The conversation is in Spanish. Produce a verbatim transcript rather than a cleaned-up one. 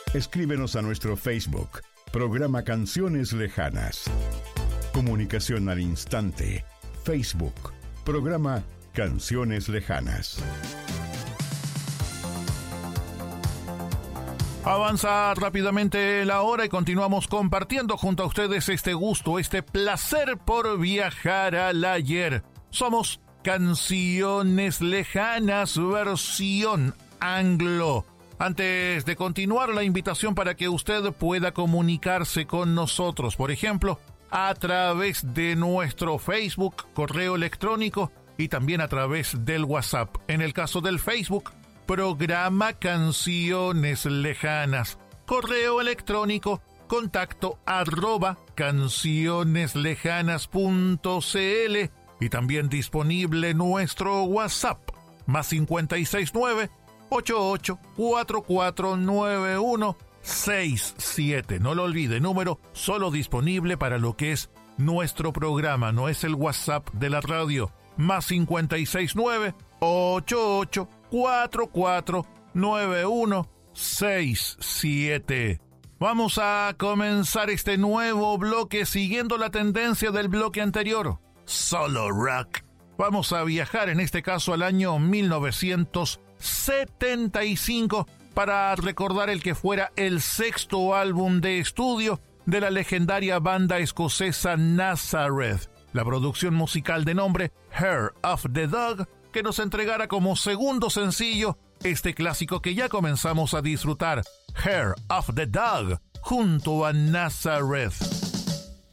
Escríbenos a nuestro Facebook, programa Canciones Lejanas. Comunicación al instante. Facebook, programa Canciones Lejanas. Avanza rápidamente la hora y continuamos compartiendo junto a ustedes este gusto, este placer por viajar al ayer. Somos Canciones Lejanas, versión anglo. Antes de continuar, la invitación para que usted pueda comunicarse con nosotros, por ejemplo, a través de nuestro Facebook, correo electrónico y también a través del WhatsApp. En el caso del Facebook, programa Canciones Lejanas, correo electrónico, contacto arroba cancioneslejanas punto cl y también disponible nuestro WhatsApp, más cincuenta y seis nueve, ochenta y ocho, cuarenta y cuatro noventa y uno sesenta y siete. No lo olvide, número solo disponible para lo que es nuestro programa, no es el WhatsApp de la radio, más cincuenta y seis nueve, ochenta y ocho, cuarenta y cuatro noventa y uno sesenta y siete. Vamos a comenzar este nuevo bloque siguiendo la tendencia del bloque anterior, solo rock. Vamos a viajar en este caso al año mil novecientos setenta y cinco para recordar el que fuera el sexto álbum de estudio de la legendaria banda escocesa Nazareth, la producción musical de nombre Hair of the Dog, que nos entregara como segundo sencillo este clásico que ya comenzamos a disfrutar, Hair of the Dog, junto a Nazareth.